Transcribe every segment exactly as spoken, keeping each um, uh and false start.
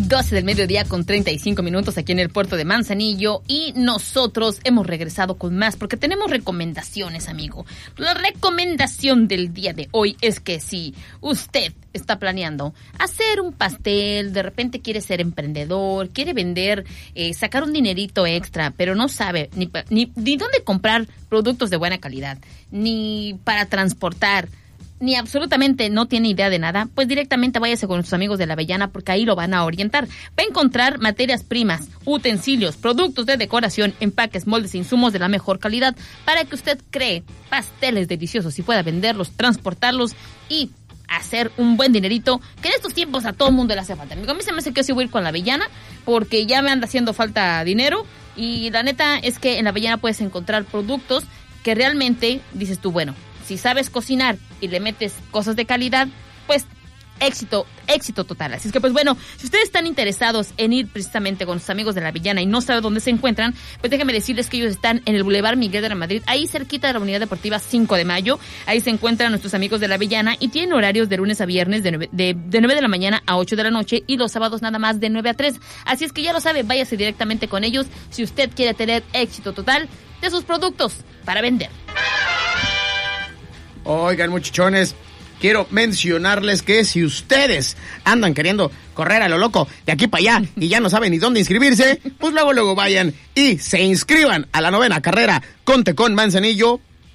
doce del mediodía con treinta y cinco minutos aquí en el puerto de Manzanillo y nosotros hemos regresado con más porque tenemos recomendaciones, amigo. La recomendación del día de hoy es que si usted está planeando hacer un pastel, de repente quiere ser emprendedor, quiere vender, eh, sacar un dinerito extra, pero no sabe ni, ni, ni dónde comprar productos de buena calidad, ni para transportar, ni absolutamente no tiene idea de nada, pues directamente váyase con sus amigos de La Avellana porque ahí lo van a orientar. Va a encontrar materias primas, utensilios, productos de decoración, empaques, moldes e insumos de la mejor calidad para que usted cree pasteles deliciosos y pueda venderlos, transportarlos y hacer un buen dinerito, que en estos tiempos a todo el mundo le hace falta. A mí se me hace que yo sí voy a ir con La Avellana porque ya me anda haciendo falta dinero y la neta es que en La Avellana puedes encontrar productos que realmente dices tú, bueno, si sabes cocinar y le metes cosas de calidad, pues éxito, éxito total. Así es que, pues bueno, si ustedes están interesados en ir precisamente con sus amigos de La Avellana y no saben dónde se encuentran, pues déjenme decirles que ellos están en el Boulevard Miguel de la Madrid, ahí cerquita de la Unidad Deportiva cinco de mayo. Ahí se encuentran nuestros amigos de La Avellana y tienen horarios de lunes a viernes de nueve de, de, nueve de la mañana a ocho de la noche y los sábados nada más de nueve a tres. Así es que ya lo sabe, váyase directamente con ellos si usted quiere tener éxito total de sus productos para vender. Oigan, muchachones, quiero mencionarles que si ustedes andan queriendo correr a lo loco de aquí para allá y ya no saben ni dónde inscribirse, pues luego, luego vayan y se inscriban a la novena carrera Conte con Manzanillo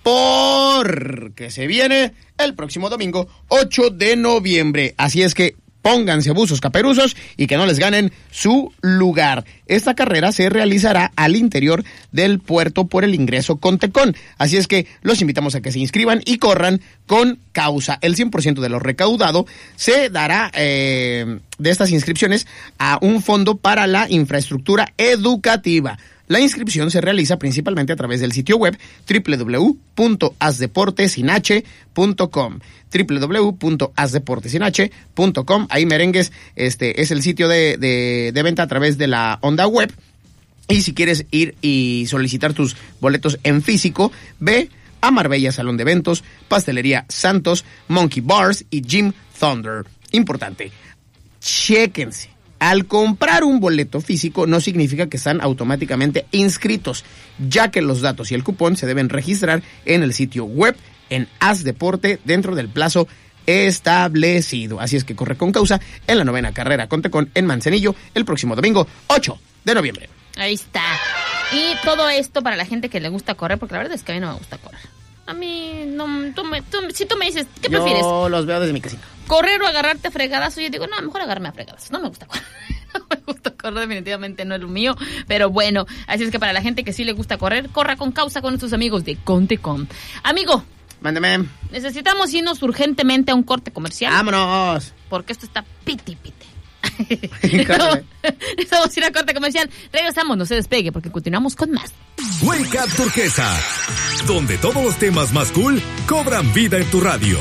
porque se viene el próximo domingo ocho de noviembre. Así es que pónganse buzos caperuzos y que no les ganen su lugar. Esta carrera se realizará al interior del puerto por el ingreso Contecón. Así es que los invitamos a que se inscriban y corran con causa. El cien por ciento de lo recaudado se dará eh, de estas inscripciones a un fondo para la infraestructura educativa. La inscripción se realiza principalmente a través del sitio web doble u doble u doble u punto as deportes sin hache punto com, doble u doble u doble u punto as deportes sin hache punto com. Ahí, merengues, este es el sitio de, de, de venta a través de la onda web. Y si quieres ir y solicitar tus boletos en físico, ve a Marbella Salón de Eventos, Pastelería Santos, Monkey Bars y Jim Thunder. Importante, chéquense. Al comprar un boleto físico no significa que están automáticamente inscritos, ya que los datos y el cupón se deben registrar en el sitio web en Haz Deporte dentro del plazo establecido. Así es que corre con causa en la novena carrera Contecón en Manzanillo el próximo domingo ocho de noviembre. Ahí está. Y todo esto para la gente que le gusta correr, porque la verdad es que a mí no me gusta correr. A mí, no, tú me, tú, si tú me dices, ¿qué Yo prefieres? Yo los veo desde mi casita. ¿Correr o agarrarte a fregadazos? Yo digo, no, mejor agarrarme a fregadazos. No me gusta correr. No me gusta correr, definitivamente no es lo mío. Pero bueno, así es que para la gente que sí le gusta correr, corra con causa con nuestros amigos de Contecom. Amigo, mándeme. Necesitamos irnos urgentemente a un corte comercial. ¡Vámonos! Porque esto está piti piti. Necesitamos ir a corte comercial. Regresamos, no se despegue porque continuamos con más. Wake Up Turquesa, donde todos los temas más cool cobran vida en tu radio.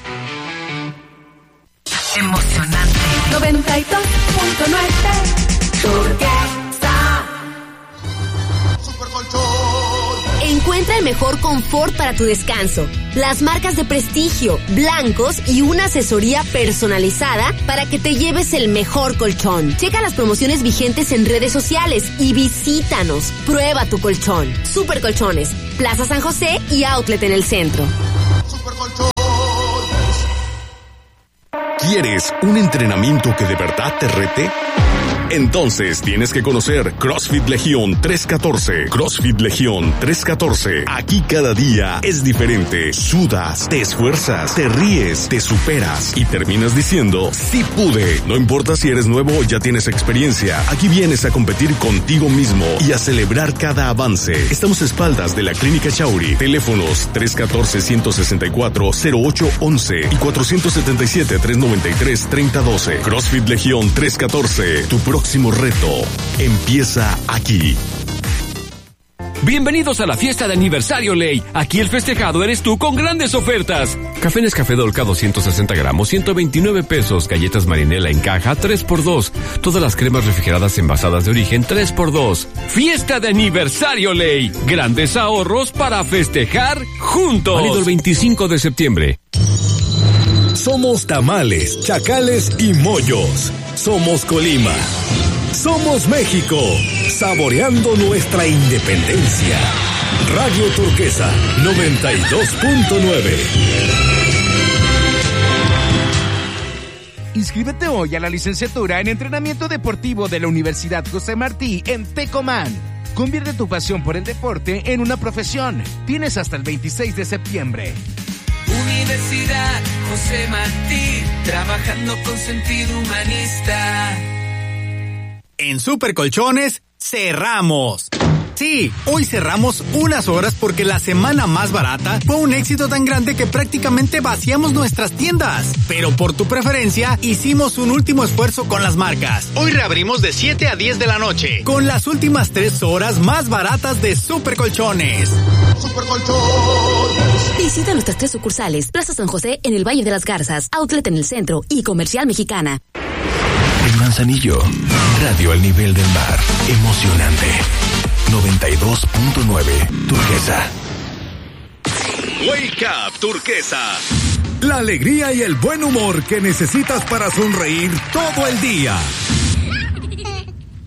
Emocionante. noventa y dos punto nueve Turquesa. Super Colchón. Encuentra el mejor confort para tu descanso. Las marcas de prestigio, blancos y una asesoría personalizada para que te lleves el mejor colchón. Checa las promociones vigentes en redes sociales y visítanos. Prueba tu colchón. Super Colchones, Plaza San José y Outlet en el centro. Super Colchón. ¿Quieres un entrenamiento que de verdad te rete? Entonces tienes que conocer CrossFit Legión trescientos catorce. CrossFit Legión trescientos catorce. Aquí cada día es diferente. Sudas, te esfuerzas, te ríes, te superas y terminas diciendo, sí pude. No importa si eres nuevo o ya tienes experiencia. Aquí vienes a competir contigo mismo y a celebrar cada avance. Estamos a espaldas de la Clínica Chauri. Teléfonos tres uno cuatro, uno seis cuatro, cero ocho once y cuatro siete siete, tres nueve tres, tres cero uno dos. CrossFit Legión trescientos catorce. Tu próximo reto empieza aquí. Bienvenidos a la fiesta de aniversario Ley. Aquí el festejado eres tú con grandes ofertas. Café Nescafé Dolca doscientos sesenta gramos, ciento veintinueve pesos. Galletas Marinela en caja, tres por dos. Todas las cremas refrigeradas envasadas de origen, tres por dos. Fiesta de aniversario Ley. Grandes ahorros para festejar juntos. Válido el veinticinco de septiembre. Somos tamales, chacales y mollos. Somos Colima. Somos México, saboreando nuestra independencia. Radio Turquesa noventa y dos punto nueve. Inscríbete hoy a la licenciatura en Entrenamiento Deportivo de la Universidad José Martí en Tecomán. Convierte tu pasión por el deporte en una profesión. Tienes hasta el veintiséis de septiembre. Universidad José Martí, trabajando con sentido humanista. En Super Colchones, cerramos. Sí, hoy cerramos unas horas porque la semana más barata fue un éxito tan grande que prácticamente vaciamos nuestras tiendas. Pero por tu preferencia, hicimos un último esfuerzo con las marcas. Hoy reabrimos de siete a diez de la noche, con las últimas tres horas más baratas de Super Colchones. Super Colchones. Visita nuestras tres sucursales: Plaza San José en el Valle de las Garzas, Outlet en el centro y Comercial Mexicana. En Manzanillo, radio al nivel del mar, emocionante. noventa y dos punto nueve, Turquesa. Wake Up, Turquesa. La alegría y el buen humor que necesitas para sonreír todo el día.